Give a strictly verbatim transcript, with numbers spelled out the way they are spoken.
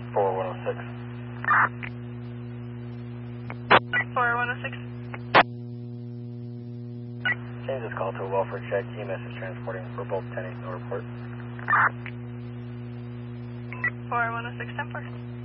four one oh six. four one oh six. Change this call to a welfare check. E M S is transporting for both ten eight, no report. four one oh six, ten four.